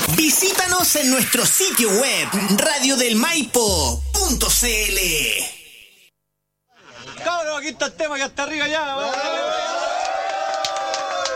Visítanos en nuestro sitio web radiodelmaipo.cl. Cabrón, aquí está el tema que está arriba ya.